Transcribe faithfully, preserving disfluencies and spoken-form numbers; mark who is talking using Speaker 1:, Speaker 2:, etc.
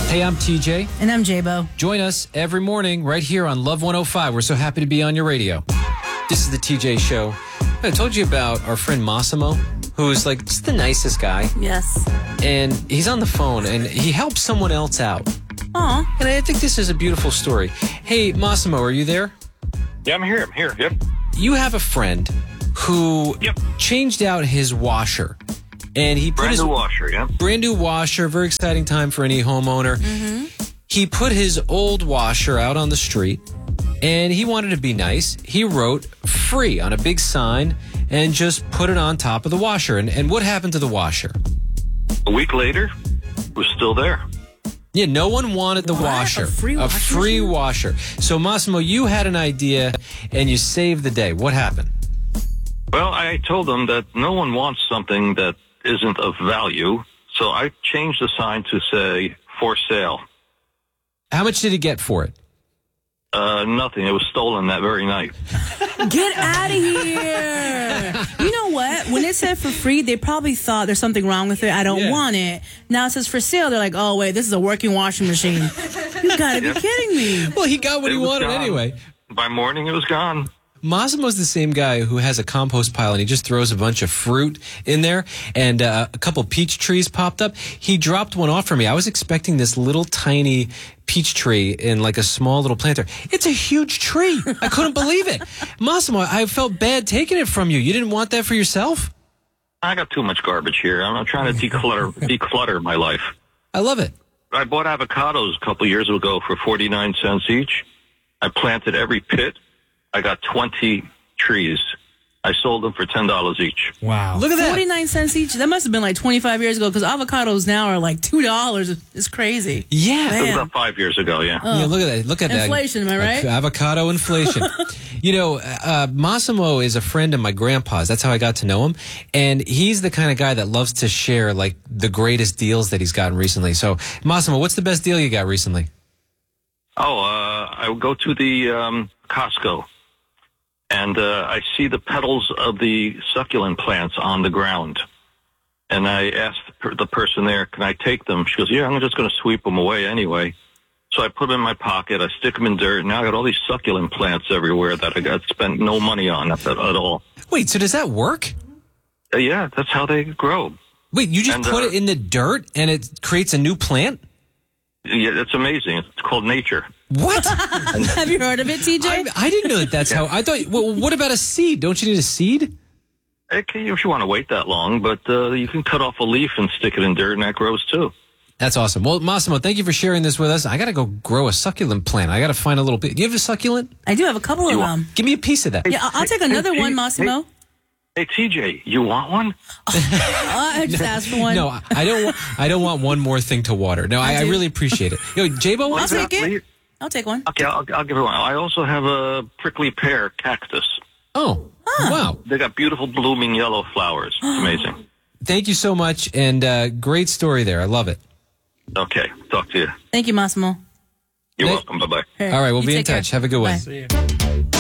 Speaker 1: Hey, I'm T J.
Speaker 2: And I'm J-Bo.
Speaker 1: Join us every morning right here on Love one oh five. We're so happy to be on your radio. This is the T J Show. I told you about our friend Massimo, who's like just the nicest guy.
Speaker 2: Yes.
Speaker 1: And he's on the phone, and he helps someone else out.
Speaker 2: Aw.
Speaker 1: And I think this is a beautiful story. Hey, Massimo, are you there?
Speaker 3: Yeah, I'm here. I'm here. Yep.
Speaker 1: You have a friend who
Speaker 3: Yep.
Speaker 1: changed out his washer. And he put
Speaker 3: Brand
Speaker 1: his
Speaker 3: new washer, yeah.
Speaker 1: brand new washer, very exciting time for any homeowner.
Speaker 2: Mm-hmm.
Speaker 1: He put his old washer out on the street, and he wanted to be nice. He wrote free on a big sign and just put it on top of the washer. And, and what happened to the washer?
Speaker 3: A week later, we're still there.
Speaker 1: Yeah, no one wanted the
Speaker 2: What?
Speaker 1: washer.
Speaker 2: A free washing
Speaker 1: free
Speaker 2: machine?
Speaker 1: washer. So, Massimo, you had an idea, and you saved the day. What happened?
Speaker 3: Well, I told them that no one wants something that isn't of value, so I changed the sign to say, for sale.
Speaker 1: How much did he get for it?
Speaker 3: Uh, nothing. It was stolen that very night.
Speaker 2: Get out of here. You know what? When it said for free, they probably thought there's something wrong with it. I don't
Speaker 1: Yeah.
Speaker 2: want it. Now it says for sale. They're like, oh, wait, this is a working washing machine. You got to
Speaker 3: Yep.
Speaker 2: be kidding me.
Speaker 1: Well, he got what
Speaker 3: It
Speaker 1: he
Speaker 3: was
Speaker 1: wanted
Speaker 3: gone.
Speaker 1: anyway.
Speaker 3: By morning, it was gone.
Speaker 1: Massimo's the same guy who has a compost pile, and he just throws a bunch of fruit in there, and uh, a couple peach trees popped up. He dropped one off for me. I was expecting this little tiny peach tree in like a small little planter. It's a huge tree. I couldn't believe it. Massimo, I felt bad taking it from you. You didn't want that for yourself?
Speaker 3: I got too much garbage here. I'm not trying to declutter declutter my life.
Speaker 1: I love it.
Speaker 3: I bought avocados a couple years ago for forty-nine cents each. I planted every pit. I got twenty trees. I sold them for ten dollars each.
Speaker 1: Wow. Look at that.
Speaker 2: forty-nine cents each? That must have been like twenty-five years ago because avocados now are like two dollars. It's crazy.
Speaker 1: Yeah.
Speaker 3: It was
Speaker 2: Man.
Speaker 3: about five years ago, yeah.
Speaker 1: Yeah, look at that. Look at
Speaker 2: Inflation,
Speaker 1: that.
Speaker 2: am I right?
Speaker 1: Avocado inflation. You know, uh, Massimo is a friend of my grandpa's. That's how I got to know him. And he's the kind of guy that loves to share, like, the greatest deals that he's gotten recently. So, Massimo, what's the best deal you got recently?
Speaker 3: Oh, uh, I would go to the um, Costco, and uh, I see the petals of the succulent plants on the ground. And I asked per- the person there, can I take them? She goes, yeah, I'm just going to sweep them away anyway. So I put them in my pocket. I stick them in dirt. Now I got all these succulent plants everywhere that I got spent no money on at, at all.
Speaker 1: Wait, so does that work?
Speaker 3: Uh, yeah, that's how they grow.
Speaker 1: Wait, you just
Speaker 3: And,
Speaker 1: put
Speaker 3: uh,
Speaker 1: it in the dirt and it creates a new plant?
Speaker 3: Yeah, it's amazing. It's called nature.
Speaker 1: What?
Speaker 2: Have you heard of it, T J?
Speaker 1: I, I didn't know that that's how. I thought, well, what about a seed? Don't you need a seed?
Speaker 3: Okay, if you want to wait that long, but uh, you can cut off a leaf and stick it in dirt, and that grows too.
Speaker 1: That's awesome. Well, Massimo, thank you for sharing this with us. I got to go grow a succulent plant. I got to find a little bit. Do you have a succulent?
Speaker 2: I do have a couple of
Speaker 3: You
Speaker 2: them.
Speaker 1: Give me a piece of that.
Speaker 2: Yeah, I'll, I'll take another
Speaker 3: hey,
Speaker 2: one,
Speaker 3: hey,
Speaker 2: Massimo.
Speaker 3: Hey, T J, you want one?
Speaker 2: Uh, I just asked for one.
Speaker 1: No, I don't. Want, I don't want one more thing to water. No, I, I
Speaker 2: do.
Speaker 1: really appreciate it. Yo, J-Bo,
Speaker 2: I'll
Speaker 1: what's
Speaker 2: take
Speaker 1: that?
Speaker 2: it. I'll take one.
Speaker 3: Okay, I'll, I'll give it one. I also have a prickly pear cactus.
Speaker 1: Oh, wow!
Speaker 3: They got beautiful blooming yellow flowers. It's amazing.
Speaker 1: Thank you so much, and uh, great story there. I love it.
Speaker 3: Okay, talk to you.
Speaker 2: Thank you, Massimo.
Speaker 3: You're
Speaker 1: Hey.
Speaker 3: welcome. Bye-bye.
Speaker 2: Here,
Speaker 1: All right, we'll
Speaker 2: you
Speaker 1: be in
Speaker 2: take care.
Speaker 1: touch. Have a good one.
Speaker 2: Bye.